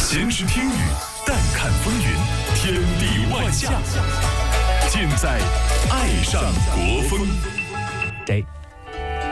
闲时听雨，淡看风云，天地外象，尽在爱上国风。 对。